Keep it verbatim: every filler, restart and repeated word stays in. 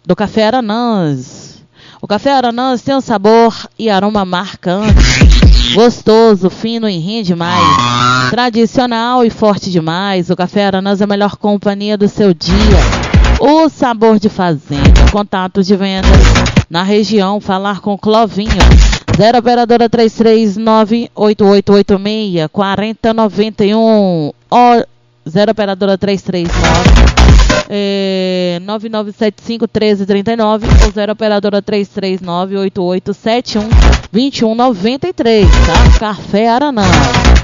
do Café Aranãs. O Café Aranãs tem um sabor e aroma marcante, gostoso, fino e rende mais. Tradicional e forte demais, o Café Aranãs é a melhor companhia do seu dia. O sabor de fazenda, contatos de vendas na região, falar com Clovinho. zero operadora três três nove, oito oito oito seis, quatro zero nove um. O, zero operadora três três nove. É, nove nove sete cinco um três três nove ou zero operadora três três nove, oito oito sete um, dois um nove três, tá? Café Aranãs.